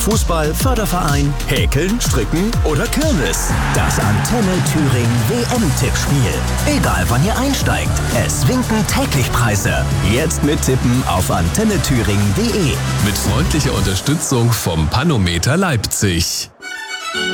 Fußball, Förderverein, Häkeln, Stricken oder Kirmes. Das Antenne Thüringen WM-Tippspiel. Egal wann ihr einsteigt, es winken täglich Preise. Jetzt mittippen auf antennethüringen.de. Mit freundlicher Unterstützung vom Panometer Leipzig.